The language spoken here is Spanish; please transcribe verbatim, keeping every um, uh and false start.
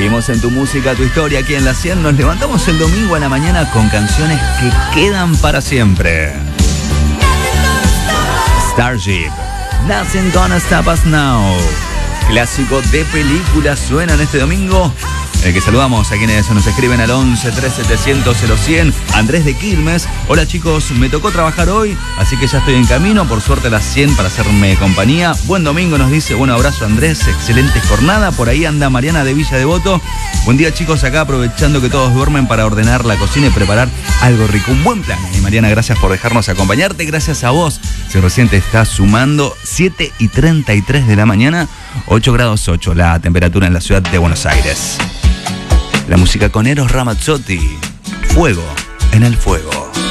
Seguimos en Tu Música, Tu Historia, aquí en La cien. Nos levantamos el domingo a la mañana con canciones que quedan para siempre. Starship, Nothing Gonna Stop Us Now. Clásico de película suena en este domingo. El que saludamos a quienes nos escriben al once tres setecientos cero cien. Andrés de Quilmes. Hola chicos, me tocó trabajar hoy, así que ya estoy en camino, por suerte a las cien para hacerme compañía. Buen domingo nos dice, buen abrazo Andrés, excelente jornada. Por ahí anda Mariana de Villa Devoto. Buen día chicos, acá aprovechando que todos duermen para ordenar la cocina y preparar algo rico. Un buen plan. Y Mariana, gracias por dejarnos acompañarte, gracias a vos. Si recién te estás sumando, siete y treinta y tres de la mañana, ocho grados ocho la temperatura en la ciudad de Buenos Aires. La música con Eros Ramazzotti, Fuego en el Fuego.